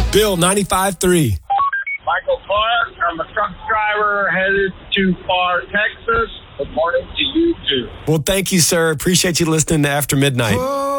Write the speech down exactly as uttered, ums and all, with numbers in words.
Bill, ninety-five three. Michael Clark. I'm a truck driver headed to Far, Texas. Good morning to you, too. Well, thank you, sir. Appreciate you listening to After Midnight.